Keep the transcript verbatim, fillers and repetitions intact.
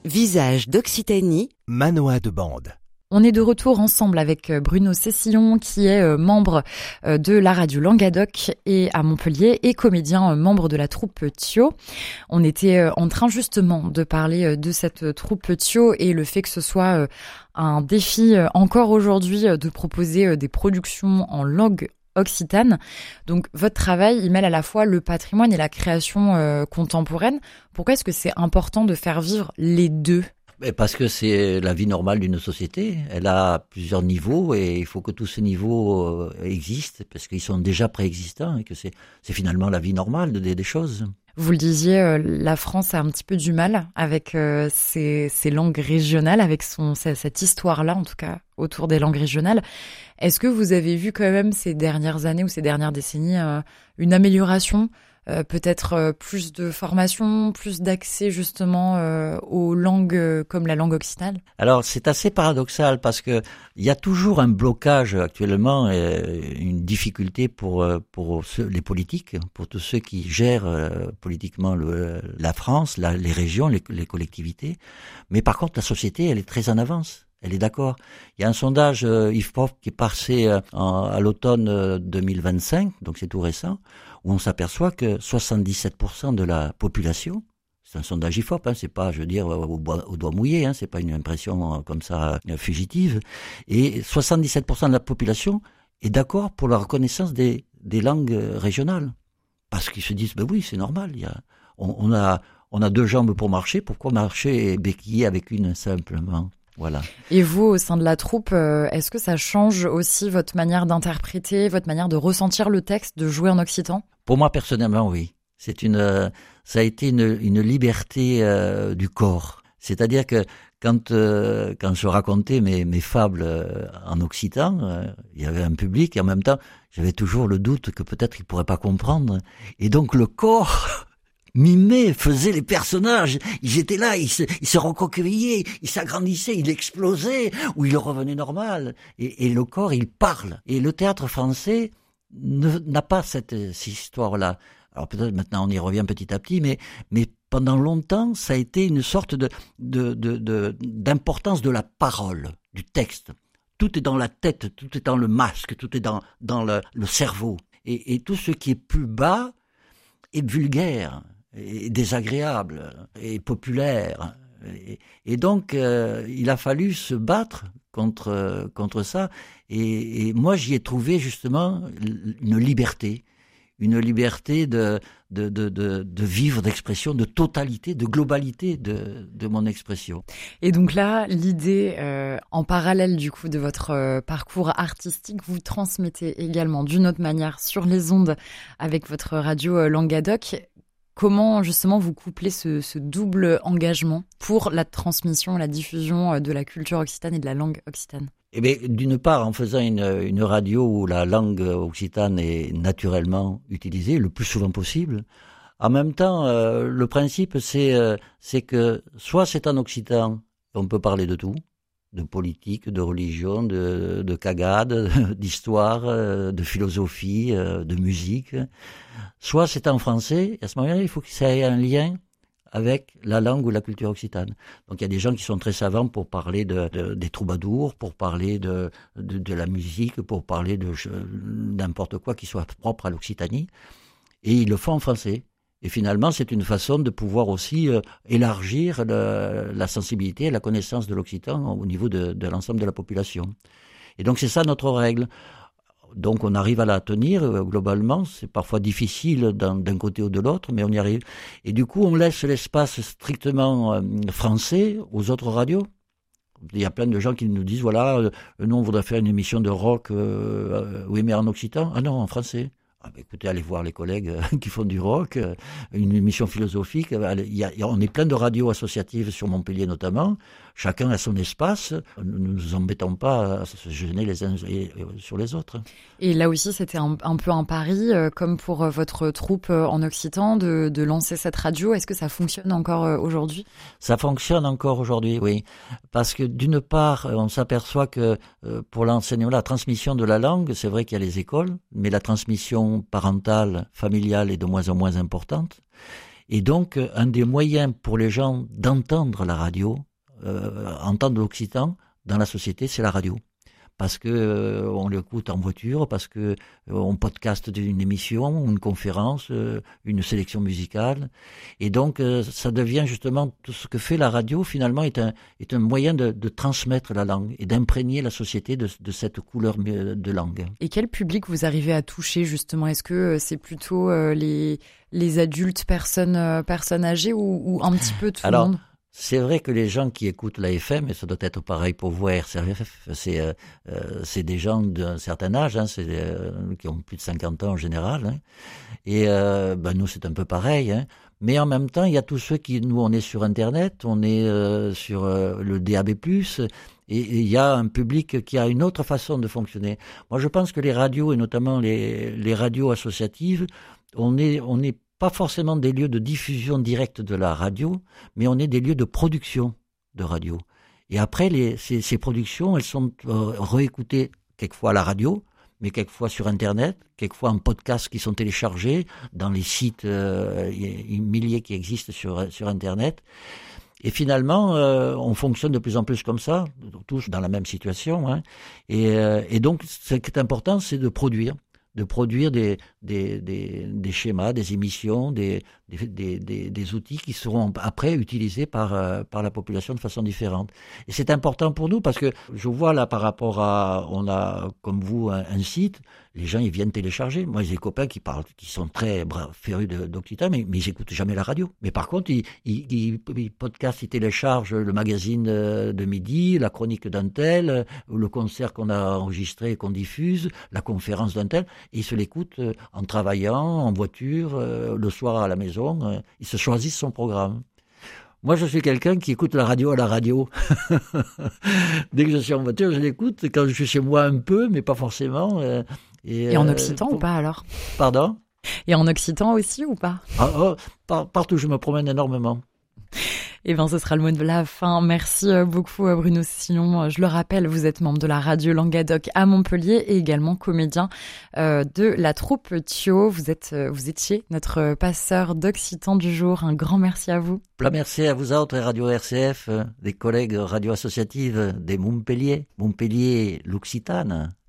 Visage d'Occitanie, Manoa de Bande. On est de retour ensemble avec Bruno Cessillon, qui est membre de la radio Languedoc et à Montpellier et comédien membre de la troupe Thio. On était en train justement de parler de cette troupe Thio et le fait que ce soit un défi encore aujourd'hui de proposer des productions en langue occitane. Donc votre travail, il mêle à la fois le patrimoine et la création euh, contemporaine. Pourquoi est-ce que c'est important de faire vivre les deux ? Parce que c'est la vie normale d'une société. Elle a plusieurs niveaux et il faut que tous ces niveaux euh, existent parce qu'ils sont déjà préexistants et que c'est, c'est finalement la vie normale des, des choses. Vous le disiez, euh, la France a un petit peu du mal avec euh, ses, ses langues régionales, avec son, cette histoire-là, en tout cas, autour des langues régionales. Est-ce que vous avez vu quand même ces dernières années ou ces dernières décennies euh, une amélioration, euh, peut-être euh, plus de formation, plus d'accès justement euh, aux langues euh, comme la langue occitane ? Alors c'est assez paradoxal parce que il y a toujours un blocage actuellement, euh, une difficulté pour pour ceux, les politiques, pour tous ceux qui gèrent euh, politiquement le, la France, la, les régions, les, les collectivités. Mais par contre la société, elle est très en avance. Elle est d'accord. Il y a un sondage euh, I F P O P qui est passé euh, en, à l'automne euh, deux mille vingt-cinq, donc c'est tout récent, où on s'aperçoit que soixante-dix-sept pour cent de la population, c'est un sondage I F P O P, hein, c'est pas, je veux dire, au, au doigt mouillé, hein, c'est pas une impression euh, comme ça euh, fugitive, et soixante-dix-sept pour cent de la population est d'accord pour la reconnaissance des, des langues régionales. Parce qu'ils se disent, ben oui, c'est normal, il y a, on, on a, on a deux jambes pour marcher, pourquoi marcher béquillé avec une simplement ? Voilà. Et vous, au sein de la troupe, euh, est-ce que ça change aussi votre manière d'interpréter, votre manière de ressentir le texte, de jouer en occitan ? Pour moi, personnellement, oui. C'est une, euh, ça a été une, une liberté euh, du corps. C'est-à-dire que quand, euh, quand je racontais mes, mes fables euh, en occitan, euh, il y avait un public et en même temps, j'avais toujours le doute que peut-être ils pourraient pas comprendre. Et donc le corps mimait, faisait les personnages. Ils étaient là, ils se, ils se recroquevillaient, ils s'agrandissaient, ils explosaient, ou ils revenaient normal. Et, et le corps, il parle. Et le théâtre français ne, n'a pas cette, cette histoire-là. Alors peut-être maintenant on y revient petit à petit, mais, mais pendant longtemps, ça a été une sorte de, de, de, de, d'importance de la parole, du texte. Tout est dans la tête, tout est dans le masque, tout est dans, dans le, le cerveau. Et, et tout ce qui est plus bas est vulgaire, et désagréable, et populaire. Et, et donc, euh, il a fallu se battre contre, contre ça. Et, et moi, j'y ai trouvé justement une liberté. Une liberté de, de, de, de, de vivre, d'expression, de totalité, de globalité de, de mon expression. Et donc là, l'idée, euh, en parallèle du coup de votre euh, parcours artistique, vous transmettez également d'une autre manière sur les ondes avec votre radio euh, Languedoc. Comment justement vous couplez ce, ce double engagement pour la transmission, la diffusion de la culture occitane et de la langue occitane ? Eh bien, d'une part, en faisant une, une radio où la langue occitane est naturellement utilisée, le plus souvent possible. En même temps, euh, le principe, c'est, euh, c'est que soit c'est en occitan, on peut parler de tout, de politique, de religion, de, de cagade, d'histoire, de philosophie, de musique. Soit c'est en français, et à ce moment-là, il faut que ça ait un lien avec la langue ou la culture occitane. Donc il y a des gens qui sont très savants pour parler de, de, des troubadours, pour parler de, de, de la musique, pour parler de n'importe quoi qui soit propre à l'Occitanie. Et ils le font en français. Et finalement, c'est une façon de pouvoir aussi euh, élargir le, la sensibilité et la connaissance de l'occitan au niveau de, de l'ensemble de la population. Et donc c'est ça notre règle. Donc on arrive à la tenir euh, globalement, c'est parfois difficile d'un, d'un côté ou de l'autre, mais on y arrive. Et du coup on laisse l'espace strictement euh, français aux autres radios. Il y a plein de gens qui nous disent, voilà, euh, nous on voudrait faire une émission de rock, euh, euh, oui mais en occitan, ah non, en français. Ah ben écoutez, allez voir les collègues euh, qui font du rock, euh, une émission philosophique. Allez, y a, y a, on est plein de radios associatives sur Montpellier notamment. Chacun a son espace. Nous ne nous embêtons pas à se gêner les uns sur les autres. Et là aussi, c'était un, un peu un pari, euh, comme pour votre troupe en occitan, de, de lancer cette radio. Est-ce que ça fonctionne encore euh, aujourd'hui ? Ça fonctionne encore aujourd'hui, oui. Parce que d'une part, on s'aperçoit que euh, pour l'enseignement, la transmission de la langue, c'est vrai qu'il y a les écoles, mais la transmission parentale, familiale est de moins en moins importante. Et donc, un des moyens pour les gens d'entendre la radio, euh, entendre l'occitan dans la société, c'est la radio. Parce que euh, on l'écoute en voiture, parce que euh, on podcaste une émission, une conférence, euh, une sélection musicale, et donc euh, ça devient justement tout ce que fait la radio. Finalement, est un est un moyen de, de transmettre la langue et d'imprégner la société de, de cette couleur de langue. Et quel public vous arrivez à toucher justement? Est-ce que c'est plutôt euh, les les adultes, personnes euh, personnes âgées, ou, ou un petit peu tout Alors, le monde? C'est vrai que les gens qui écoutent la F M, et ça doit être pareil pour vous, R C F, c'est euh, c'est des gens d'un certain âge, hein, c'est euh, qui ont plus de cinquante ans en général, hein, et euh, ben nous c'est un peu pareil, hein, mais en même temps il y a tous ceux qui, nous on est sur Internet, on est euh, sur euh, le D A B plus, et il y a un public qui a une autre façon de fonctionner. Moi je pense que les radios, et notamment les, les radios associatives, on est on est pas forcément des lieux de diffusion directe de la radio, mais on est des lieux de production de radio. Et après, les, ces, ces productions, elles sont euh, réécoutées quelquefois à la radio, mais quelquefois sur Internet, quelquefois en podcast qui sont téléchargés dans les sites euh, milliers qui existent sur, sur Internet. Et finalement, euh, on fonctionne de plus en plus comme ça, tous dans la même situation. Hein. Et, euh, et donc, ce qui est important, c'est de produire. de produire des, des, des, des schémas, des émissions, des, des, des, des outils qui seront après utilisés par, euh, par la population de façon différente. Et c'est important pour nous parce que je vois là par rapport à, on a comme vous un, un site, les gens ils viennent télécharger. Moi j'ai des copains qui parlent, qui sont très férus d'occitan, mais, mais ils n'écoutent jamais la radio. Mais par contre, ils, ils, ils, ils podcastent, ils téléchargent le magazine de midi, la chronique d'un tel, le concert qu'on a enregistré et qu'on diffuse, la conférence d'un tel. Et ils se l'écoutent en travaillant, en voiture, euh, le soir à la maison. Euh, ils se choisissent son programme. Moi, je suis quelqu'un qui écoute la radio à la radio. Dès que je suis en voiture, je l'écoute. Quand je suis chez moi, un peu, mais pas forcément. Euh, et, et en occitan euh, ou pas alors? Pardon? Et en occitan aussi ou pas? ah, oh, par, Partout, je me promène énormément. Eh bien, ce sera le mot de la fin. Merci beaucoup, Bruno Cécillon. Je le rappelle, vous êtes membre de la radio Languedoc à Montpellier et également comédien euh, de la troupe Thio. Vous êtes, vous étiez notre passeur d'occitan du jour. Un grand merci à vous. Plein merci à vous autres, Radio R C F, des collègues radio associatives des Montpellier, Montpellier, l'Occitane.